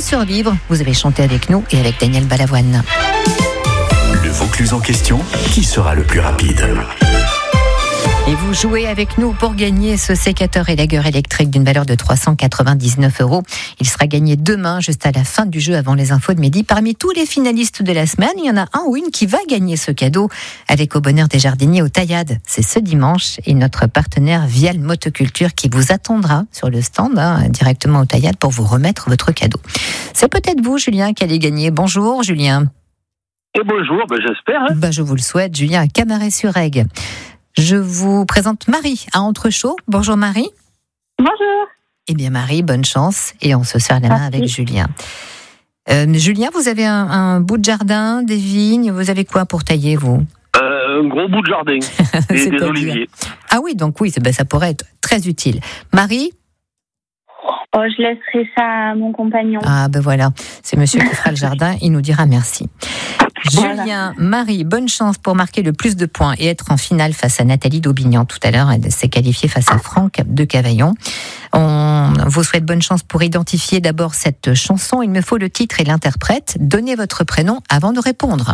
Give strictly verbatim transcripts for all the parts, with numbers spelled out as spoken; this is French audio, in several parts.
survivre. Vous avez chanté avec nous et avec Daniel Balavoine. Le Vaucluse en question, qui sera le plus rapide ? Et vous jouez avec nous pour gagner ce sécateur élagueur électrique d'une valeur de trois cent quatre-vingt-dix-neuf euros. Il sera gagné demain, juste à la fin du jeu, avant les infos de midi. Parmi tous les finalistes de la semaine, il y en a un ou une qui va gagner ce cadeau avec Au Bonheur des Jardiniers au Taillade. C'est ce dimanche et notre partenaire Vial Motoculture qui vous attendra sur le stand, hein, directement au Taillade, pour vous remettre votre cadeau. C'est peut-être vous, Julien, qui allez gagner. Bonjour, Julien. Et bonjour, ben j'espère. Hein. Ben, je vous le souhaite, Julien, à Camaret-sur-Aigle. Je vous présente Marie à Entrechaux. Bonjour Marie. Bonjour. Eh bien Marie, bonne chance et on se serre la main Merci. avec Julien. Euh, Julien, vous avez un, un bout de jardin, des vignes, vous avez quoi pour tailler vous ? euh, Un gros bout de jardin et des oliviers. Ah oui, donc oui, ben, ça pourrait être très utile. Marie ? Oh, je laisserai ça à mon compagnon. Ah ben voilà, c'est monsieur qui fera le jardin, il nous dira merci. Voilà. Julien, Marie, bonne chance pour marquer le plus de points et être en finale face à Nathalie Daubignan. Tout à l'heure, elle s'est qualifiée face à Franck de Cavaillon. On vous souhaite bonne chance pour identifier d'abord cette chanson. Il me faut le titre et l'interprète. Donnez votre prénom avant de répondre.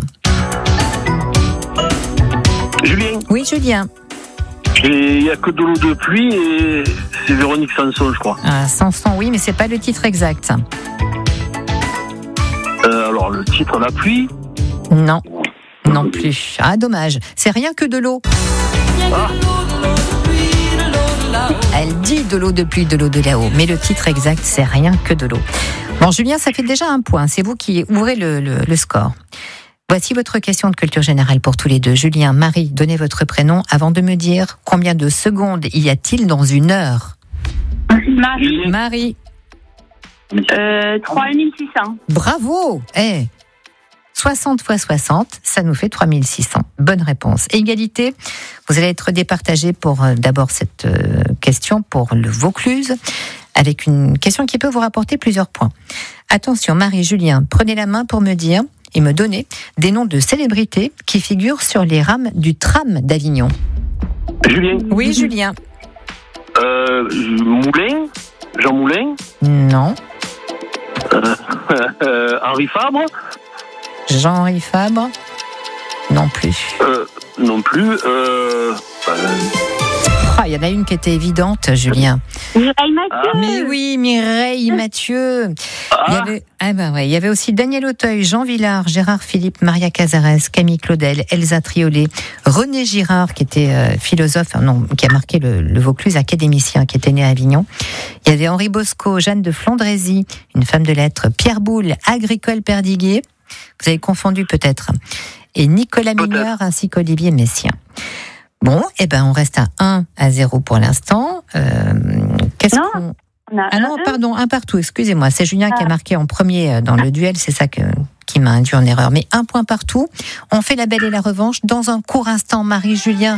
Julien, Oui, Julien. il n'y a que de l'eau de pluie et c'est Véronique Sanson, je crois. Ah, Sanson, oui, mais c'est pas le titre exact. Euh, alors, le titre, La pluie. Non, non plus. Ah, dommage. C'est rien que de l'eau. Ah. Elle dit de l'eau de pluie, de l'eau de là-haut. Mais le titre exact, c'est rien que de l'eau. Bon, Julien, ça fait déjà un point. C'est vous qui ouvrez le, le, le score. Voici votre question de culture générale pour tous les deux. Julien, Marie, donnez votre prénom avant de me dire combien de secondes y a-t-il dans une heure ? Marie, Marie, euh, trois mille six cents. bravo. Eh, soixante fois soixante, ça nous fait trois mille six cents. Bonne réponse. Égalité, vous allez être départagé pour euh, d'abord cette euh, question pour le Vaucluse, avec une question qui peut vous rapporter plusieurs points. Attention, Marie, Julien, prenez la main pour me dire et me donner des noms de célébrités qui figurent sur les rames du tram d'Avignon. Julien. Oui, Julien. Euh, Moulin. Jean Moulin. Non. Euh, euh, Henri Fabre. Jean-Henri Fabre. Non plus. Euh, non plus. Euh, euh, Ah, il y en a une qui était évidente, Julien. Mireille Mathieu. Ah. Mais oui, Mireille Mathieu. Il y ah, avait, ah ben ouais, il y avait aussi Daniel Auteuil, Jean Villard, Gérard Philippe, Maria Cazares, Camille Claudel, Elsa Triolet, René Girard, qui était euh, philosophe, non, qui a marqué le, le Vaucluse, académicien, qui était né à Avignon. Il y avait Henri Bosco, Jeanne de Flandrésie, une femme de lettres, Pierre Boulle, Agricole Perdiguier. Vous avez confondu peut-être. Et Nicolas Peut-être. Mineur ainsi qu'Olivier Messien. Bon, eh ben on reste à un à zéro pour l'instant. Euh, qu'est-ce Non. qu'on... On a Ah non, un, pardon, un partout, excusez-moi. C'est Julien Ah. qui a marqué en premier dans le duel, c'est ça que, qui m'a induit en erreur. Mais un point partout. On fait la belle et la revanche. Dans un court instant, Marie, Julien